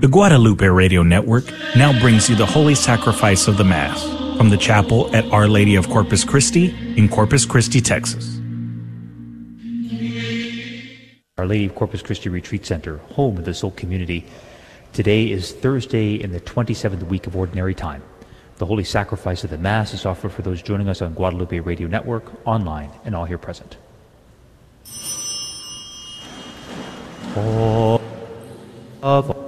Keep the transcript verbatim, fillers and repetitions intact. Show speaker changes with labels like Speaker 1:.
Speaker 1: The Guadalupe Radio Network now brings you the Holy Sacrifice of the Mass from the chapel at Our Lady of Corpus Christi in Corpus Christi, Texas.
Speaker 2: Our Lady of Corpus Christi Retreat Center, home of the Soul community. Today is Thursday in the twenty-seventh week of Ordinary Time. The Holy Sacrifice of the Mass is offered for those joining us on Guadalupe Radio Network, online, and all here present. All of